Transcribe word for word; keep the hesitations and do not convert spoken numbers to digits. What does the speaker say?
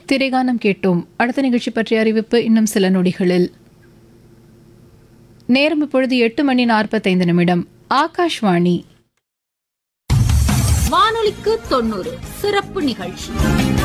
திரைகானம் கேட்டோம். அடுத்த நிகழ்ச்சி பற்றிய அறிவிப்பு இன்னும் சில நொடிகளில். நேரம் இப்பொழுது எட்டு மணி நாற்பத்தைந்து நிமிடம். ஆகாஷ்வாணி வானொலிக்கு தொண்ணூறு சிறப்பு நிகழ்ச்சி.